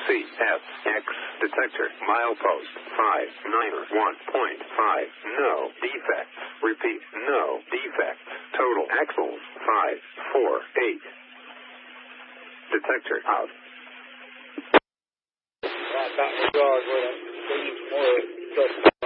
CFX detector. Milepost 591.5. No defects. Repeat, no defects. Total axles 548. Detector out. Right back in the yard where they use more